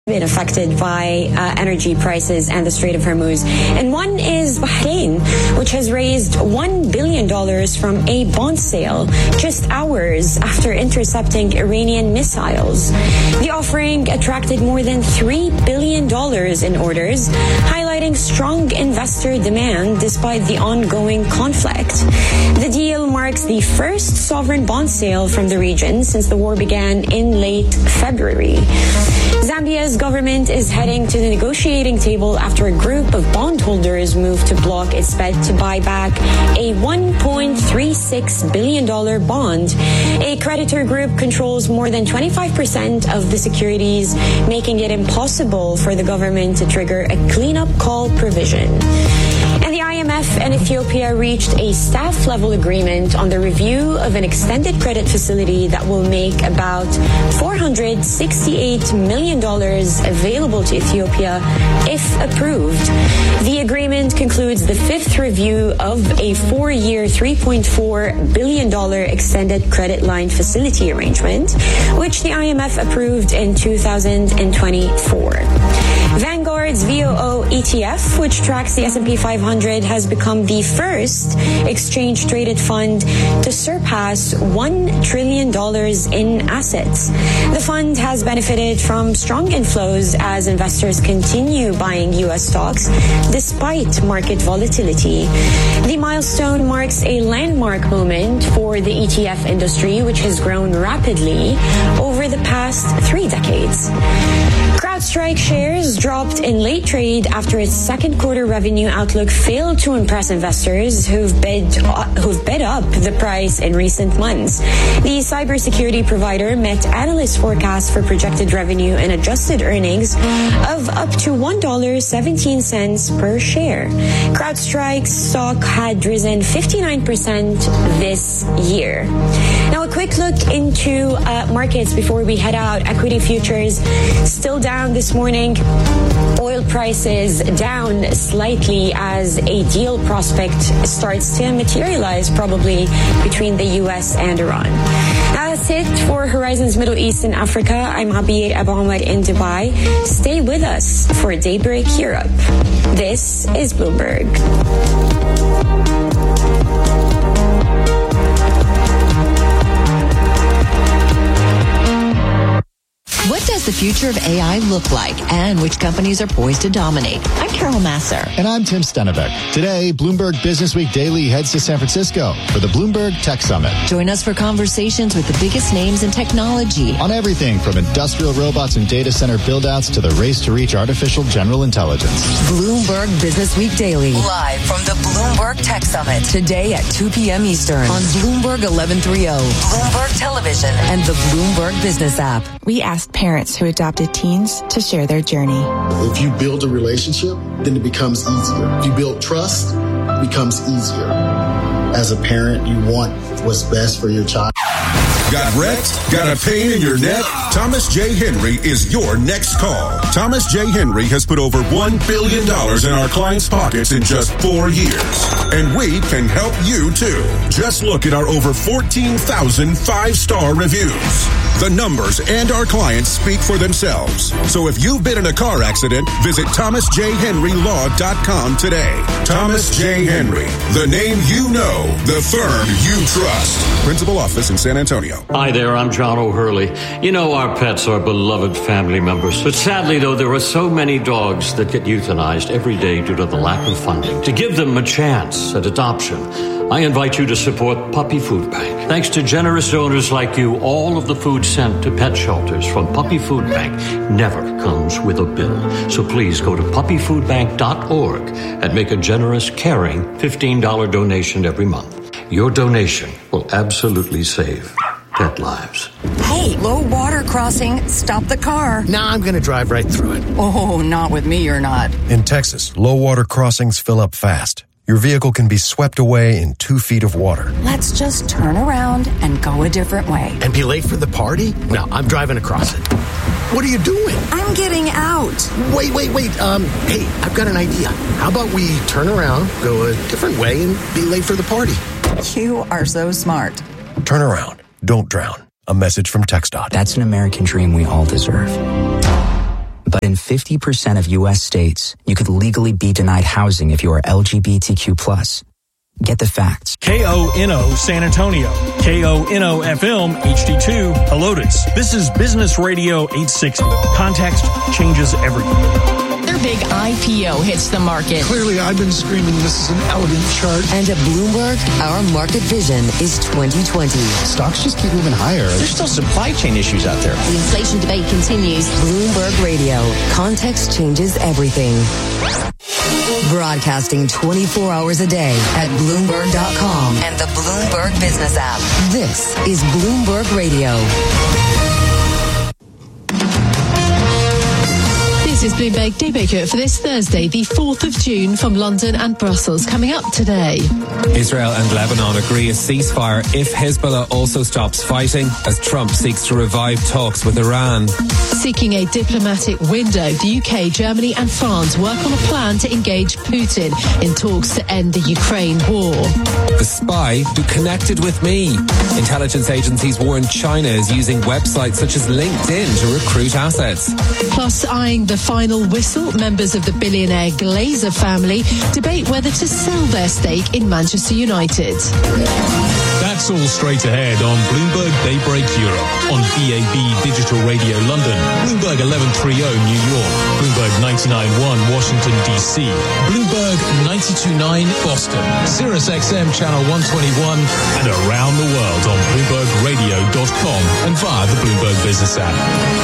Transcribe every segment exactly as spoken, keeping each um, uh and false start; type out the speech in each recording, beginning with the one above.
been affected by uh, energy prices and the Strait of Hormuz. And one is Bahrain, which has raised one billion dollars from a bond sale just hours after intercepting Iranian missiles. The offering attracted more than three billion dollars in orders, highlighting strong investor demand despite the ongoing conflict. The deal marks the first sovereign bond sale from the region since the war began in late February. Zambia's government is heading to the negotiating table after a group of bondholders moved to block its bid to buy back a one point three six billion dollars bond. A creditor group controls more than twenty-five percent of the securities, making it impossible for the government to trigger a cleanup call provision. And the I M F and Ethiopia reached a staff-level agreement on the review of an extended credit facility that will make about four hundred sixty-eight million dollars available to Ethiopia if approved. The agreement concludes the fifth review of a four-year, three point four billion dollars extended credit line facility arrangement, which the I M F approved in two thousand twenty-four. Vanguard's V O O E T F, which tracks the S and P five hundred, has become the first exchange-traded fund to surpass one trillion dollars in assets. The fund has benefited from strong inflows as investors continue buying U S stocks despite market volatility. The milestone marks a landmark moment for the E T F industry, which has grown rapidly over the past three decades. CrowdStrike shares dropped in late trade after its second quarter revenue outlook failed to impress investors who've bid, uh, who've bid up the price in recent months. The cybersecurity provider met analyst forecasts for projected revenue and adjusted earnings of up to one dollar and seventeen cents per share. CrowdStrike's stock had risen fifty-nine percent this year. Now, a quick look into uh, markets before we head out. Equity futures still down this morning. Oil prices down slightly as a deal prospect starts to materialize probably between the U S and Iran. Now that's it for Horizons Middle East and Africa. I'm Habib Abu Omar in Dubai. Stay with us for Daybreak Europe. This is Bloomberg. What does the future of A I look like, and which companies are poised to dominate? I'm Carol Masser. And I'm Tim Stennebeck. Today, Bloomberg Business Week Daily heads to San Francisco for the Bloomberg Tech Summit. Join us for conversations with the biggest names in technology. On everything from industrial robots and data center build-outs to the race to reach artificial general intelligence. Bloomberg Business Week Daily. Live from the Bloomberg Tech Summit. Today at two p.m. Eastern. On Bloomberg eleven thirty. Bloomberg Television. And the Bloomberg Business app. We asked parents who adopted teens to share their journey. If you build a relationship, then it becomes easier. If you build trust, it becomes easier. As a parent, you want what's best for your child. Got wrecked? Got a pain in your neck? Thomas J. Henry is your next call. Thomas J. Henry has put over one billion dollars in our clients' pockets in just four years. And we can help you too. Just look at our over fourteen thousand five-star reviews. The numbers and our clients speak for themselves. So if you've been in a car accident, visit thomas j henry law dot com today. Thomas J. Henry, the name you know, the firm you trust. Principal office in San Antonio. Hi there, I'm John O'Hurley. You know, our pets are beloved family members. But sadly, though, there are so many dogs that get euthanized every day due to the lack of funding. To give them a chance at adoption, I invite you to support Puppy Food Bank. Thanks to generous donors like you, all of the food sent to pet shelters from Puppy Food Bank never comes with a bill. So please go to puppy food bank dot org and make a generous, caring fifteen dollars donation every month. Your donation will absolutely save pet lives. Hey, low water crossing. Stop the car. Nah, I'm going to drive right through it. Oh, not with me, you're not. In Texas, low water crossings fill up fast. Your vehicle can be swept away in two feet of water. Let's just turn around and go a different way. And be late for the party? No, I'm driving across it. What are you doing? I'm getting out. Wait, wait, wait. Um, hey, I've got an idea. How about we turn around, go a different way, and be late for the party? You are so smart. Turn around. Don't drown. A message from TxDOT. That's an American dream we all deserve. But in fifty percent of U S states, you could legally be denied housing if you are L G B T Q plus. Get the facts. K O N O San Antonio. K O N O F M H D two Helotes. This is Business Radio eight sixty. Context changes everything. Their big I P O hits the market. Clearly, I've been screaming this is an elegant chart. And at Bloomberg, our market vision is twenty twenty. Stocks just keep moving higher. There's still supply chain issues out there. The inflation debate continues. Bloomberg Radio. Context changes everything. Broadcasting twenty-four hours a day at Bloomberg dot com and the Bloomberg Business app. This is Bloomberg Radio. This is Bloomberg Daybreak Europe for this Thursday, the fourth of June, from London and Brussels. Coming up today. Israel and Lebanon agree a ceasefire if Hezbollah also stops fighting as Trump seeks to revive talks with Iran. Seeking a diplomatic window, the U K, Germany and France work on a plan to engage Putin in talks to end the Ukraine war. The spy who connected with me. Intelligence agencies warn China is using websites such as LinkedIn to recruit assets. Plus, eyeing the final whistle, members of the billionaire Glazer family debate whether to sell their stake in Manchester United. That's all straight ahead on Bloomberg Daybreak Europe, on D A B Digital Radio London, Bloomberg eleven thirty New York, Bloomberg ninety-nine point one Washington, D C, Bloomberg ninety-two point nine Boston, Sirius X M Channel one twenty-one, and around the world on Bloomberg Radio dot com and via the Bloomberg Business app.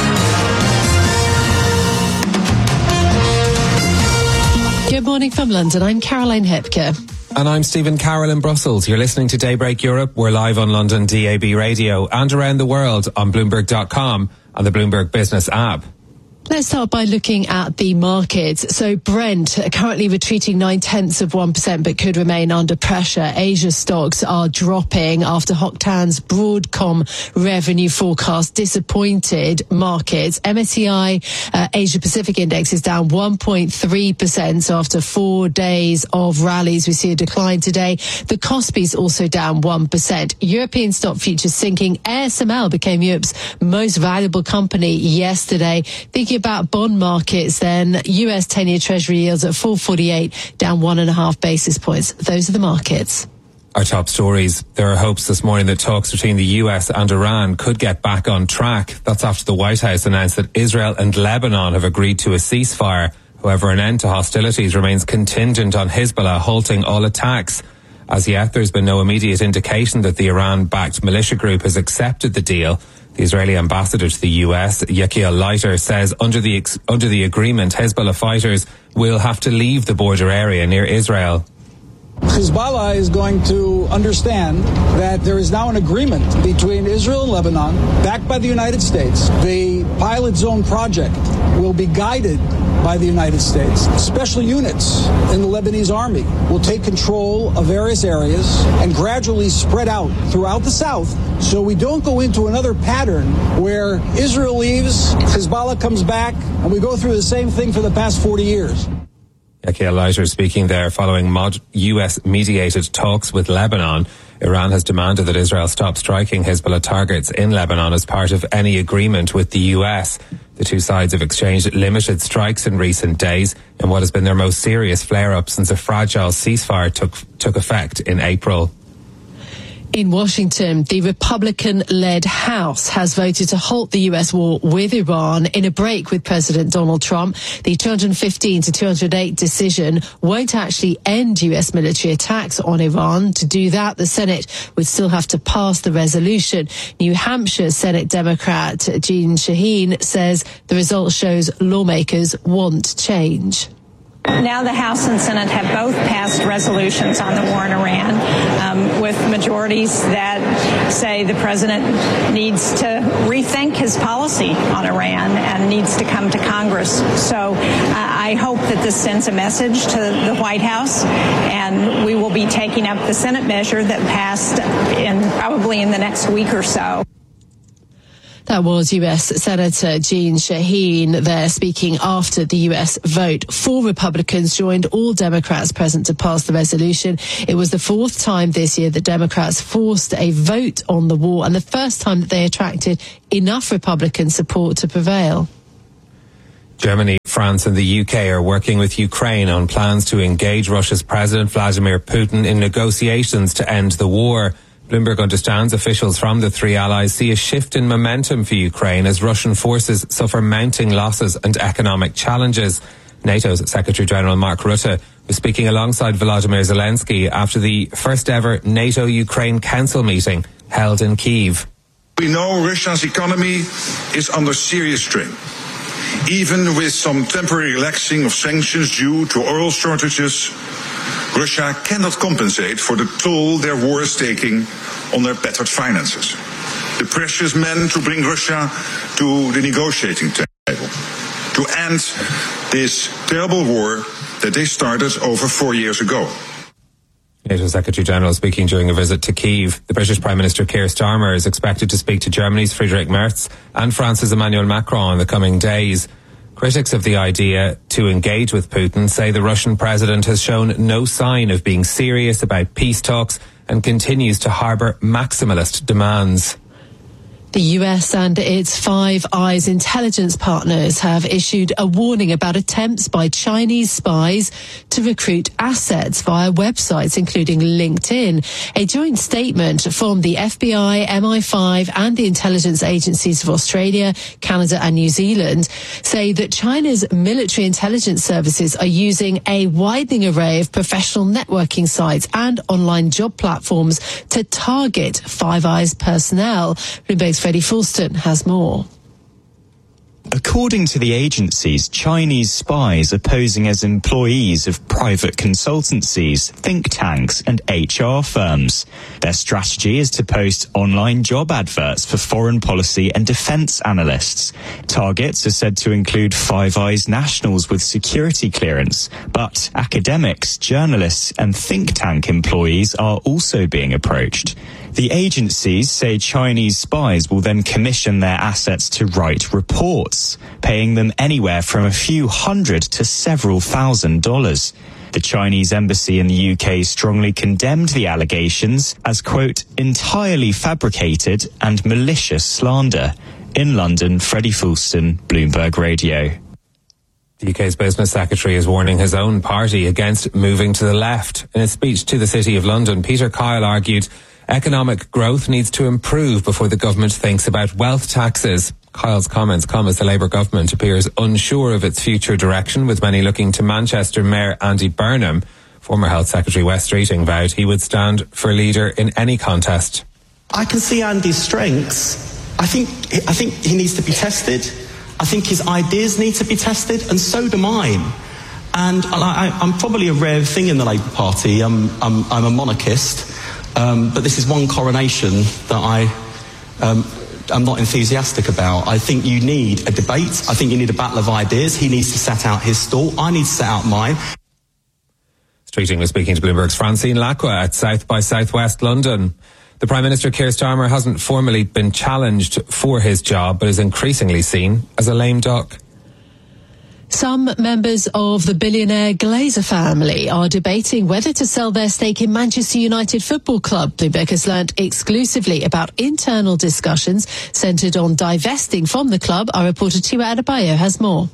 Good morning from London. I'm Caroline Hepker. And I'm Stephen Carroll in Brussels. You're listening to Daybreak Europe. We're live on London D A B Radio and around the world on Bloomberg dot com and the Bloomberg Business app. Let's start by looking at the markets. So Brent currently retreating nine tenths of one percent, but could remain under pressure. Asia stocks are dropping after Hock Tan's Broadcom revenue forecast disappointed markets. M S C I uh, Asia Pacific Index is down one point three percent. So after four days of rallies, we see a decline today. The Kospi's also down one percent. European stock futures sinking. A S M L became Europe's most valuable company yesterday. Thinking about bond markets then, U S ten-year Treasury yields at four forty-eight, down one and a half basis points. Those are the markets. Our top stories. There are hopes this morning that talks between the U S and Iran could get back on track. That's after the White House announced that Israel and Lebanon have agreed to a ceasefire. However, an end to hostilities remains contingent on Hezbollah halting all attacks. As yet, there's been no immediate indication that the Iran-backed militia group has accepted the deal. The Israeli ambassador to the U S, Yechiel Leiter, says under the ex- under the agreement, Hezbollah fighters will have to leave the border area near Israel. Hezbollah is going to understand that there is now an agreement between Israel and Lebanon, backed by the United States. The pilot zone project will be guided by the United States. Special units in the Lebanese army will take control of various areas and gradually spread out throughout the south, so we don't go into another pattern where Israel leaves, Hezbollah comes back, and we go through the same thing for the past forty years. Yechiel Leiter speaking there following mod- U S-mediated talks with Lebanon. Iran has demanded that Israel stop striking Hezbollah targets in Lebanon as part of any agreement with the U S. The two sides have exchanged limited strikes in recent days in what has been their most serious flare-up since a fragile ceasefire took, took effect in April. In Washington, the Republican-led House has voted to halt the U S war with Iran in a break with President Donald Trump. The two hundred fifteen to two hundred eight decision won't actually end U S military attacks on Iran. To do that, the Senate would still have to pass the resolution. New Hampshire Senate Democrat Jeanne Shaheen says the result shows lawmakers want change. Now the House and Senate have both passed resolutions on the war in Iran um, with majorities that say the president needs to rethink his policy on Iran and needs to come to Congress. So uh, I hope that this sends a message to the White House, and we will be taking up the Senate measure that passed in probably in the next week or so. That was U S Senator Jeanne Shaheen there speaking after the U S vote. Four Republicans joined all Democrats present to pass the resolution. It was the fourth time this year that Democrats forced a vote on the war and the first time that they attracted enough Republican support to prevail. Germany, France and the U K are working with Ukraine on plans to engage Russia's President Vladimir Putin in negotiations to end the war. Bloomberg understands officials from the three allies see a shift in momentum for Ukraine as Russian forces suffer mounting losses and economic challenges. NATO's Secretary-General Mark Rutte was speaking alongside Volodymyr Zelensky after the first ever NATO-Ukraine Council meeting held in Kyiv. We know Russia's economy is under serious strain. Even with some temporary relaxing of sanctions due to oil shortages, Russia cannot compensate for the toll their war is taking on their battered finances. The pressure is meant to bring Russia to the negotiating table, to end this terrible war that they started over four years ago. NATO Secretary-General speaking during a visit to Kyiv. The British Prime Minister Keir Starmer is expected to speak to Germany's Friedrich Merz and France's Emmanuel Macron in the coming days. Critics of the idea to engage with Putin say the Russian president has shown no sign of being serious about peace talks and continues to harbour maximalist demands. The U S and its Five Eyes intelligence partners have issued a warning about attempts by Chinese spies to recruit assets via websites, including LinkedIn. A joint statement from the F B I, M I five and the intelligence agencies of Australia, Canada and New Zealand say that China's military intelligence services are using a widening array of professional networking sites and online job platforms to target Five Eyes personnel. Bloomberg's Freddie Fulston has more. According to the agencies, Chinese spies are posing as employees of private consultancies, think tanks and H R firms. Their strategy is to post online job adverts for foreign policy and defence analysts. Targets are said to include Five Eyes nationals with security clearance, but academics, journalists and think tank employees are also being approached. The agencies say Chinese spies will then commission their assets to write reports, paying them anywhere from a few hundred to several thousand dollars. The Chinese embassy in the U K strongly condemned the allegations as, quote, entirely fabricated and malicious slander. In London, Freddie Fulston, Bloomberg Radio. The U K's Business Secretary is warning his own party against moving to the left. In a speech to the City of London, Peter Kyle argued economic growth needs to improve before the government thinks about wealth taxes. Kyle's comments come as the Labour government appears unsure of its future direction, with many looking to Manchester Mayor Andy Burnham. Former Health Secretary Wes Streeting vowed he would stand for leader in any contest. I can see Andy's strengths. I think, I think he needs to be tested. I think his ideas need to be tested, and so do mine. And I, I'm probably a rare thing in the Labour Party. I'm, I'm, I'm a monarchist. Um, but this is one coronation that I um, am not enthusiastic about. I think you need a debate. I think you need a battle of ideas. He needs to set out his stall. I need to set out mine. Streeting was speaking to Bloomberg's Francine Lacqua at South by Southwest London. The Prime Minister Keir Starmer hasn't formally been challenged for his job, but is increasingly seen as a lame duck. Some members of the billionaire Glazer family are debating whether to sell their stake in Manchester United Football Club. Bloomberg has learnt exclusively about internal discussions centred on divesting from the club. Our reporter Tiwa Adebayo has more.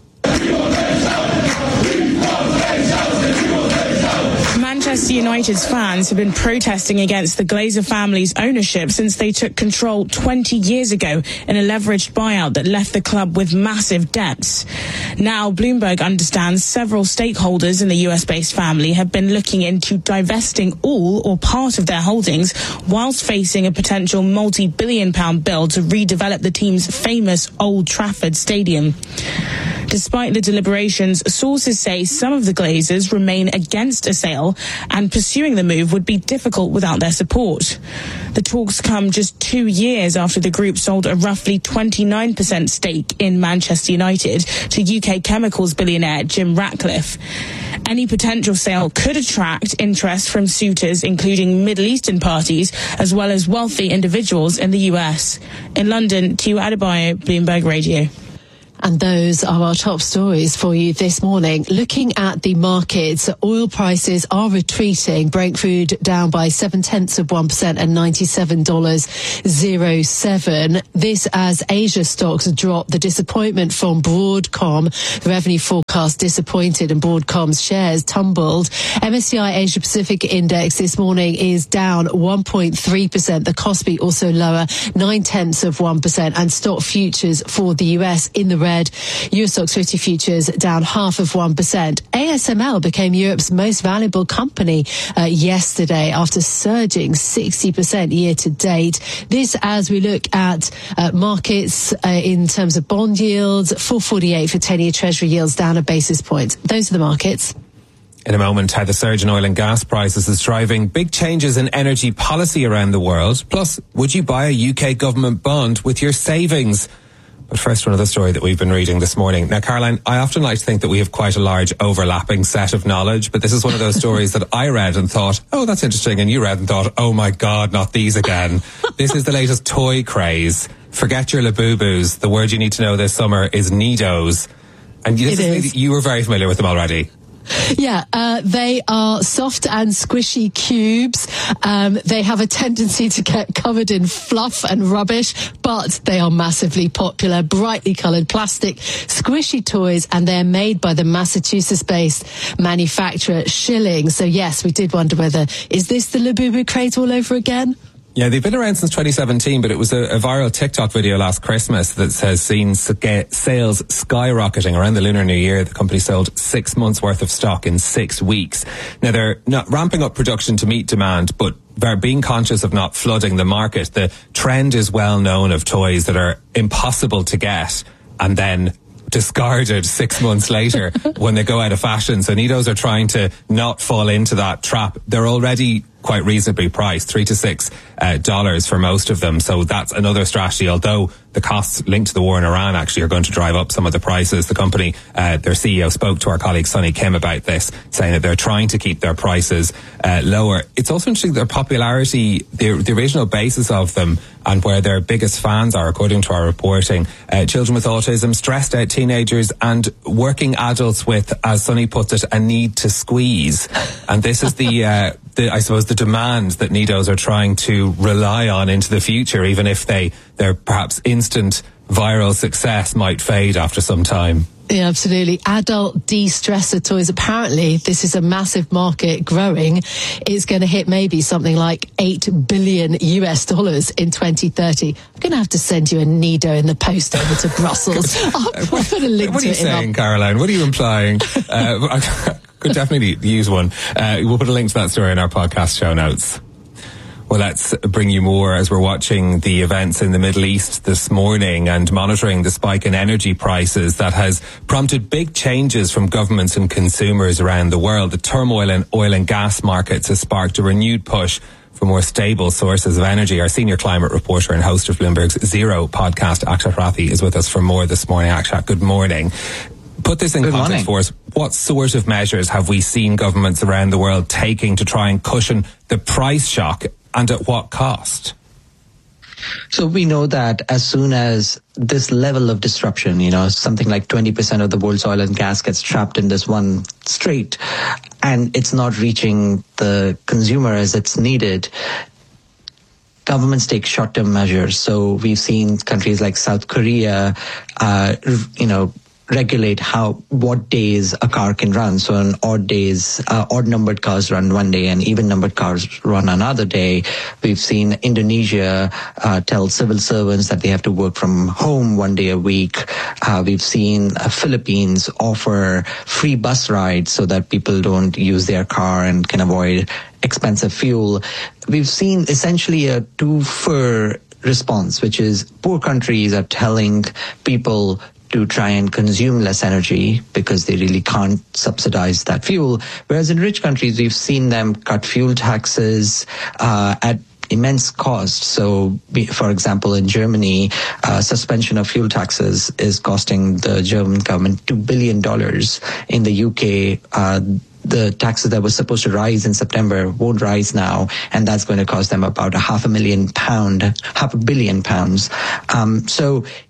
Manchester United's fans have been protesting against the Glazer family's ownership since they took control twenty years ago in a leveraged buyout that left the club with massive debts. Now, Bloomberg understands several stakeholders in the U S-based family have been looking into divesting all or part of their holdings whilst facing a potential multi-billion pound bill to redevelop the team's famous Old Trafford Stadium. Despite the deliberations, sources say some of the Glazers remain against a sale, and pursuing the move would be difficult without their support. The talks come just two years after the group sold a roughly twenty-nine percent stake in Manchester United to U K chemicals billionaire Jim Ratcliffe. Any potential sale could attract interest from suitors, including Middle Eastern parties, as well as wealthy individuals in the U S. In London, Tiwa Adebayo, Bloomberg Radio. And those are our top stories for you this morning. Looking at the markets, oil prices are retreating. Brent crude down by seven tenths of one percent at ninety-seven dollars oh seven. This as Asia stocks drop. The disappointment from Broadcom, the revenue forecast disappointed and Broadcom's shares tumbled. M S C I Asia Pacific Index this morning is down one point three percent. The Kospi also lower, nine tenths of one percent. And stock futures for the U S in the red. U S Stocks fifty futures down half of one percent. A S M L became Europe's most valuable company uh, yesterday after surging sixty percent year to date. This as we look at uh, markets uh, in terms of bond yields, four forty-eight for ten-year Treasury yields down a basis point. Those are the markets. In a moment, how the surge in oil and gas prices is driving big changes in energy policy around the world. Plus, would you buy a U K government bond with your savings? But first, another story that we've been reading this morning. Now, Caroline, I often like to think that we have quite a large overlapping set of knowledge, but this is one of those stories that I read and thought, oh, that's interesting, and you read and thought, oh my God, not these again. This is the latest toy craze. Forget your Labubus. The word you need to know this summer is Nidos. And this is, is. You were very familiar with them already. Yeah, uh, they are soft and squishy cubes. Um, they have a tendency to get covered in fluff and rubbish, but they are massively popular. Brightly coloured plastic, squishy toys, and they're made by the Massachusetts-based manufacturer Schilling. So yes, we did wonder whether, is this the Labubu craze all over again? Yeah, they've been around since twenty seventeen, but it was a, a viral TikTok video last Christmas that has seen sales skyrocketing around the Lunar New Year. The company sold six months worth of stock in six weeks. Now, they're not ramping up production to meet demand, but they're being conscious of not flooding the market. The trend is well known of toys that are impossible to get and then discarded six months later when they go out of fashion. So Nidos are trying to not fall into that trap. They're already quite reasonably priced, three to six uh, dollars for most of them. So that's another strategy, although the costs linked to the war in Iran actually are going to drive up some of the prices. The company, uh, their C E O spoke to our colleague Sonny Kim about this, saying that they're trying to keep their prices uh, lower. It's also interesting their popularity, the, the original basis of them and where their biggest fans are, according to our reporting, uh, children with autism, stressed out teenagers and working adults with, as Sonny puts it, a need to squeeze. And this is the, uh, the I suppose, the demand that Nidos are trying to rely on into the future, even if they their perhaps instant viral success might fade after some time. Yeah, absolutely. Adult de-stressor toys. Apparently, this is a massive market growing. It's going to hit maybe something like eight billion U S dollars in twenty thirty. I'm going to have to send you a Nido in the post over to Brussels. I'll put a link what to are you it saying, in Caroline? What are you implying? uh, I could definitely use one. Uh, we'll put a link to that story in our podcast show notes. Well, let's bring you more as we're watching the events in the Middle East this morning and monitoring the spike in energy prices that has prompted big changes from governments and consumers around the world. The turmoil in oil and gas markets has sparked a renewed push for more stable sources of energy. Our senior climate reporter and host of Bloomberg's Zero podcast, Akshat Rathi, is with us for more this morning. Akshat, good morning. Put this in Good context morning. for us. What sort of measures have we seen governments around the world taking to try and cushion the price shock, and at what cost? So we know that as soon as this level of disruption, you know, something like twenty percent of the world's oil and gas gets trapped in this one strait, and it's not reaching the consumer as it's needed, governments take short-term measures. So we've seen countries like South Korea, uh, you know, regulate how what days a car can run. So on odd days, uh, odd numbered cars run one day and even numbered cars run another day. We've seen Indonesia uh, tell civil servants that they have to work from home one day a week. Uh, we've seen uh, Philippines offer free bus rides so that people don't use their car and can avoid expensive fuel. We've seen essentially a two-for response, which is poor countries are telling people to try and consume less energy because they really can't subsidize that fuel. Whereas in rich countries, we've seen them cut fuel taxes uh, at immense cost. So, for example, in Germany, uh, suspension of fuel taxes is costing the German government two billion dollars. In the U K, uh, the taxes that were supposed to rise in September won't rise now, and that's going to cost them about a half a million pound, half a billion pounds. Um, so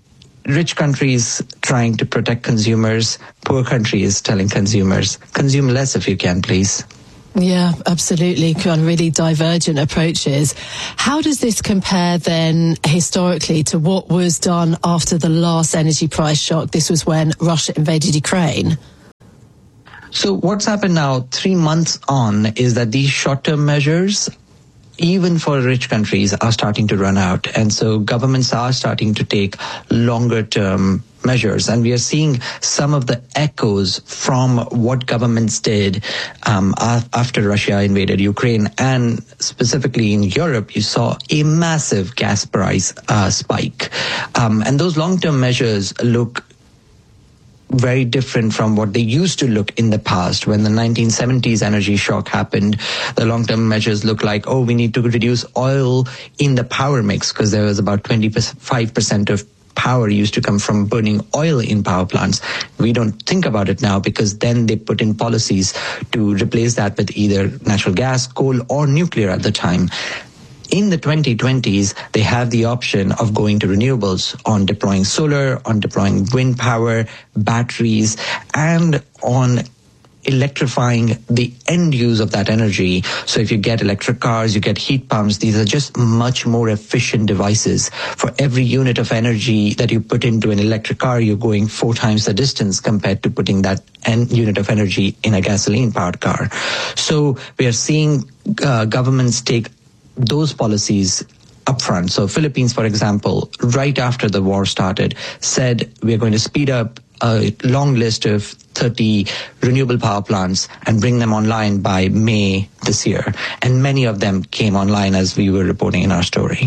rich countries trying to protect consumers, poor countries telling consumers, consume less if you can, please. Yeah, absolutely. Kind of really divergent approaches. How does this compare then historically to what was done after the last energy price shock? This was when Russia invaded Ukraine. So what's happened now, three months on, is that these short-term measures, even for rich countries, are starting to run out. And so governments are starting to take longer-term measures. And we are seeing some of the echoes from what governments did um, after Russia invaded Ukraine. And specifically in Europe, you saw a massive gas price uh, spike. Um, and those long-term measures look very different from what they used to look in the past. When the nineteen seventies energy shock happened, the long-term measures looked like, oh, we need to reduce oil in the power mix, because there was about twenty-five percent of power used to come from burning oil in power plants. We don't think about it now, because then they put in policies to replace that with either natural gas, coal, or nuclear at the time. In the twenty twenties, they have the option of going to renewables, on deploying solar, on deploying wind power, batteries, and on electrifying the end use of that energy. So if you get electric cars, you get heat pumps, these are just much more efficient devices. For every unit of energy that you put into an electric car, you're going four times the distance compared to putting that en- unit of energy in a gasoline-powered car. So we are seeing uh, governments take those policies upfront. So Philippines, for example, right after the war started, said we're going to speed up a long list of thirty renewable power plants and bring them online by May this year. And many of them came online, as we were reporting in our story.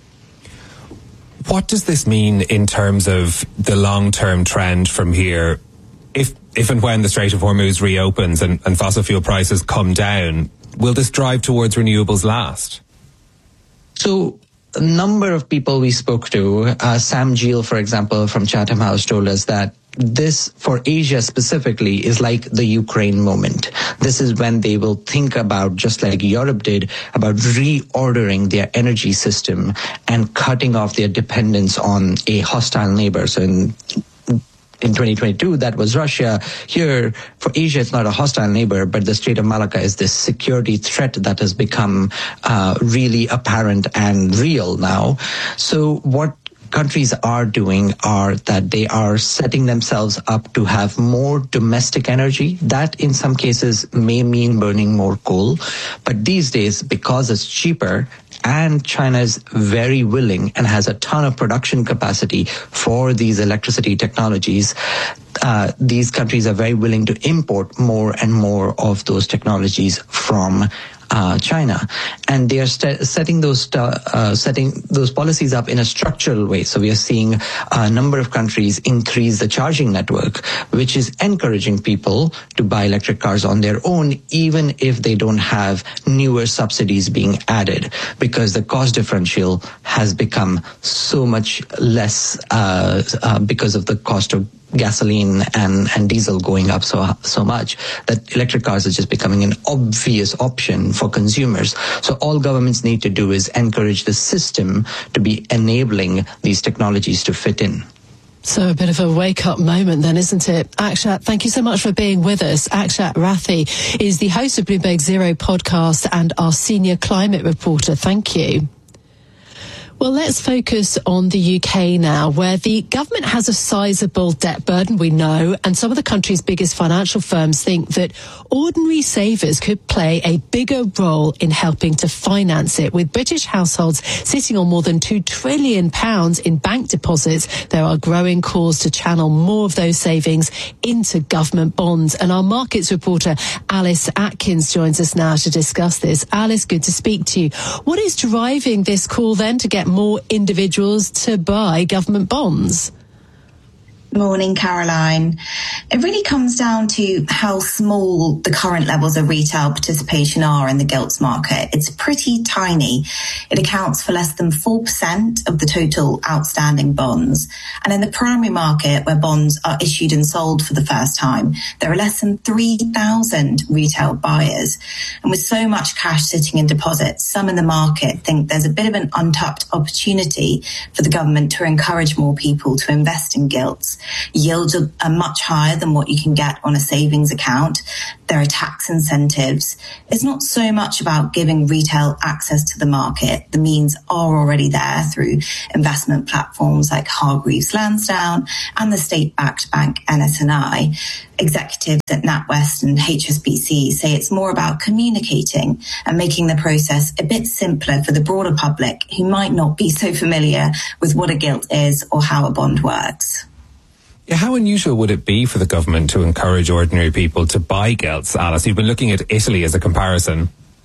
What does this mean in terms of the long-term trend from here? If if and when the Strait of Hormuz reopens and, and fossil fuel prices come down, will this drive towards renewables last? So a number of people we spoke to, uh, Sam Geel, for example, from Chatham House, told us that this, for Asia specifically, is like the Ukraine moment. This is when they will think about, just like Europe did, about reordering their energy system and cutting off their dependence on a hostile neighbor. So in In twenty twenty-two, that was Russia. Here, for Asia, it's not a hostile neighbor, but the Strait of Malacca is this security threat that has become uh, really apparent and real now. So what countries are doing are that they are setting themselves up to have more domestic energy. That, in some cases, may mean burning more coal. But these days, because it's cheaper, and China is very willing and has a ton of production capacity for these electricity technologies, uh, these countries are very willing to import more and more of those technologies from Uh, China, and they are st- setting those st- uh, setting those policies up in a structural way. So we are seeing a number of countries increase the charging network, which is encouraging people to buy electric cars on their own, even if they don't have newer subsidies being added, because the cost differential has become so much less uh, uh, because of the cost of gasoline and, and diesel going up so so much that electric cars are just becoming an obvious option for consumers. So all governments need to do is encourage the system to be enabling these technologies to fit in. So a bit of a wake-up moment then, isn't it? Akshat, thank you so much for being with us. Akshat Rathi is the host of Bloomberg Zero podcast and our senior climate reporter. Thank you. Well, let's focus on the U K now, where the government has a sizable debt burden, we know, and some of the country's biggest financial firms think that ordinary savers could play a bigger role in helping to finance it. With British households sitting on more than two trillion pounds in bank deposits, there are growing calls to channel more of those savings into government bonds. And our markets reporter, Alice Atkins, joins us now to discuss this. Alice, good to speak to you. What is driving this call then to get more individuals to buy government bonds? Morning, Caroline. It really comes down to how small the current levels of retail participation are in the gilts market. It's pretty tiny. It accounts for less than four percent of the total outstanding bonds. And in the primary market, where bonds are issued and sold for the first time, there are less than three thousand retail buyers. And with so much cash sitting in deposits, some in the market think there's a bit of an untapped opportunity for the government to encourage more people to invest in gilts. Yields are, are much higher than what you can get on a savings account. There are tax incentives. It's not so much about giving retail access to the market. The means are already there through investment platforms like Hargreaves Lansdown and the state-backed bank N S N I. Executives at NatWest and H S B C say it's more about communicating and making the process a bit simpler for the broader public who might not be so familiar with what a gilt is or how a bond works. Yeah, how unusual would it be for the government to encourage ordinary people to buy gilts, Alice? You've been looking at Italy as a comparison.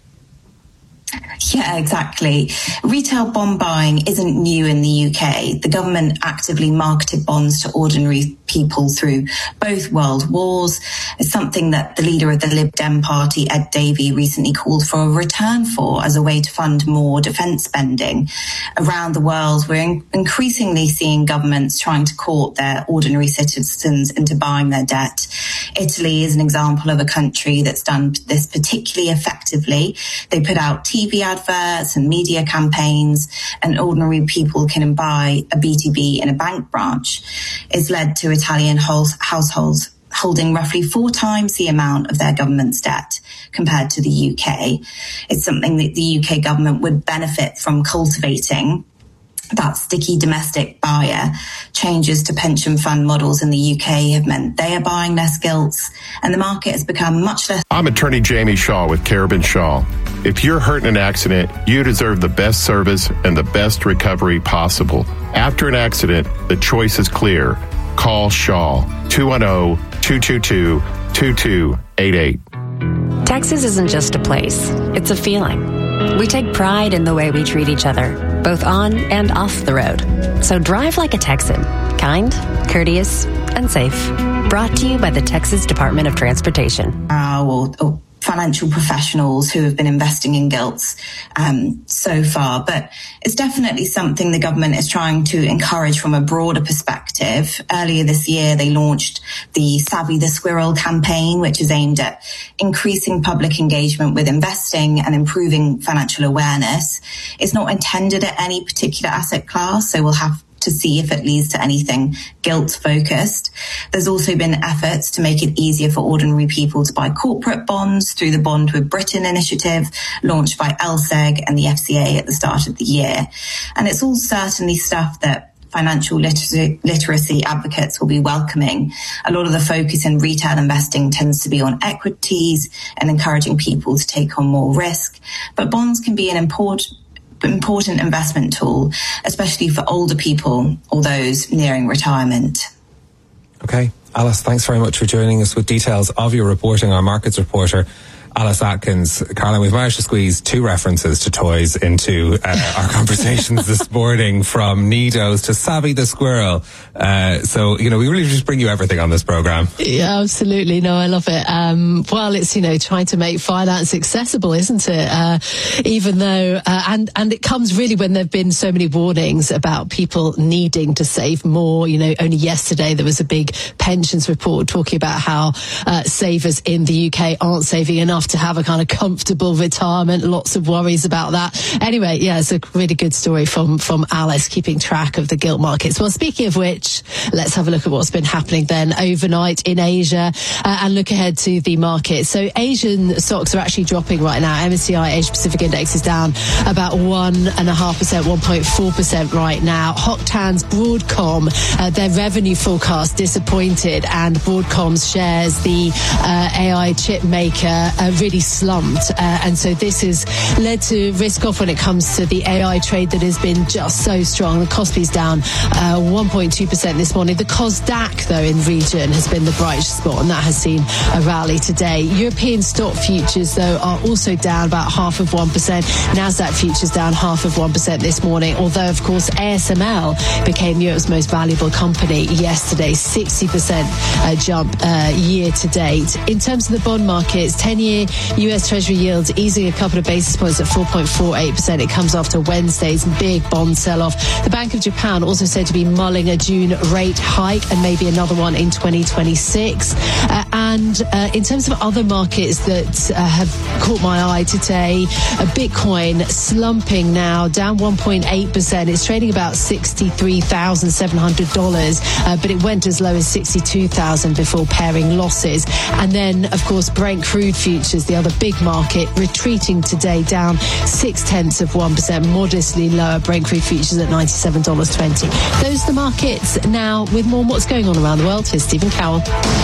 Yeah, exactly. Retail bond buying isn't new in the U K. The government actively marketed bonds to ordinary people through both world wars. It's something that the leader of the Lib Dem party, Ed Davey, recently called for a return for as a way to fund more defence spending. Around the world, we're in- increasingly seeing governments trying to court their ordinary citizens into buying their debt. Italy is an example of a country that's done this particularly effectively. They put out T V adverts and media campaigns, and ordinary people can buy a B T B in a bank branch. It's led to Italian households holding roughly four times the amount of their government's debt compared to the U K. It's something that the U K government would benefit from cultivating. That sticky domestic buyer. Changes to pension fund models in the U K have meant they are buying less gilts, and the market has become much less. I'm attorney Jamie Shaw with Carabin Shaw. If you're hurt in an accident, you deserve the best service and the best recovery possible. After an accident, the choice is clear. Call Shaw, two one zero, two two two, two two eight eight. Texas isn't just a place, it's a feeling. We take pride in the way we treat each other, both on and off the road. So drive like a Texan, kind, courteous, and safe. Brought to you by the Texas Department of Transportation. Or, or financial professionals who have been investing in gilts um, so far, but it's definitely something the government is trying to encourage from a broader perspective. Earlier this year, they launched the Savvy the Squirrel campaign, which is aimed at increasing public engagement with investing and improving financial awareness. It's not intended at any particular asset class, so we'll have to see if it leads to anything gilt focused. There's also been efforts to make it easier for ordinary people to buy corporate bonds through the Bond with Britain initiative launched by L S E G and the F C A at the start of the year. And it's all certainly stuff that financial literacy, literacy advocates will be welcoming. A lot of the focus in retail investing tends to be on equities and encouraging people to take on more risk. But bonds can be an important important investment tool, especially for older people or those nearing retirement. Okay. Alice, thanks very much for joining us with details of your reporting. Our markets reporter, Alice Atkins. Caroline, we've managed to squeeze two references to toys into uh, our conversations this morning, from Nidos to Savvy the Squirrel. Uh, so, you know, we really just bring you everything on this programme. Yeah, absolutely. No, I love it. Um, well, it's, you know, trying to make finance accessible, isn't it? Uh, even though, uh, and, and it comes really when there have been so many warnings about people needing to save more. You know, only yesterday there was a big pensions report talking about how uh, savers in the U K aren't saving enough to have a kind of comfortable retirement. Lots of worries about that. Anyway, yeah, it's a really good story from, from Alice, keeping track of the gilt markets. Well, speaking of which, let's have a look at what's been happening then overnight in Asia uh, and look ahead to the market. So Asian stocks are actually dropping right now. M S C I Asia Pacific Index is down about one and a half percent, one point four percent right now. Hocktan's Broadcom, uh, their revenue forecast disappointed, and Broadcom's shares, the uh, A I chip maker, uh, really slumped. Uh, and so this has led to risk off when it comes to the A I trade that has been just so strong. The Kospi's down uh, one point two percent this morning. The Kosdaq, though, in region has been the bright spot, and that has seen a rally today. European stock futures, though, are also down about half of one percent. Nasdaq futures down half of one percent this morning, although, of course, A S M L became Europe's most valuable company yesterday, sixty percent uh, jump uh, year to date. In terms of the bond markets, ten-year U S Treasury yields easing a couple of basis points at four point four eight percent. It comes after Wednesday's big bond sell-off. The Bank of Japan also said to be mulling a June rate hike and maybe another one in twenty twenty-six. Uh, and uh, in terms of other markets that uh, have caught my eye today, uh, Bitcoin slumping now, down one point eight percent. It's trading about sixty-three thousand seven hundred dollars, uh, but it went as low as sixty-two thousand dollars before pairing losses. And then, of course, Brent crude futures, the other big market, retreating today, down six-tenths of one percent, modestly lower. Brent crude futures at ninety-seven dollars twenty. Those are the markets now. With more on what's going on around the world, here's Stephen Cowell.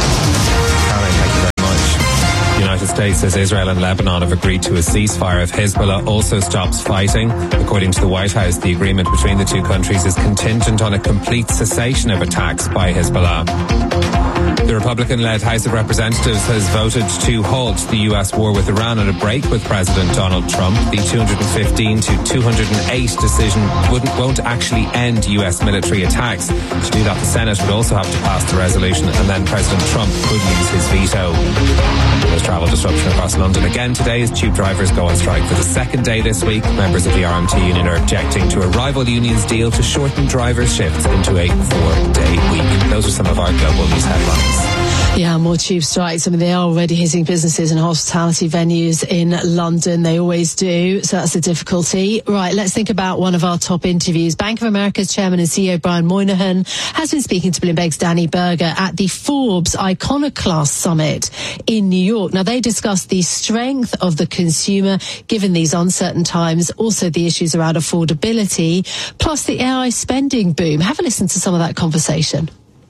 Caroline, thank you very much. The United States says Israel and Lebanon have agreed to a ceasefire if Hezbollah also stops fighting. According to the White House, the agreement between the two countries is contingent on a complete cessation of attacks by Hezbollah. The Republican-led House of Representatives has voted to halt the U S war with Iran and a break with President Donald Trump. The two hundred fifteen to two hundred eight decision wouldn't, won't actually end U S military attacks. To do that, the Senate would also have to pass the resolution, and then President Trump could use his veto. There's travel disruption across London again today as tube drivers go on strike for the second day this week. Members of the R M T union are objecting to a rival union's deal to shorten drivers' shifts into a four-day week. Those are some of our global news headlines. Yeah, more tube strikes. I mean, they are already hitting businesses and hospitality venues in London. They always do. So that's the difficulty. Right, let's think about one of our top interviews. Bank of America's chairman and C E O Brian Moynihan has been speaking to Bloomberg's Danny Berger at the Forbes Iconoclast Summit in New York. Now, they discussed the strength of the consumer given these uncertain times, also the issues around affordability, plus the A I spending boom. Have a listen to some of that conversation.